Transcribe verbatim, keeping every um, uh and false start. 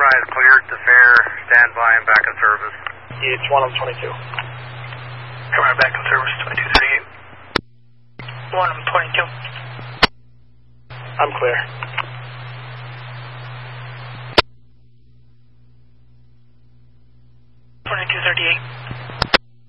is cleared to fair, standby and back in service. It's one on twenty-two. Come on, back in service, twenty-two thirty-eight. one on twenty-two. I'm clear. twenty-two thirty-eight.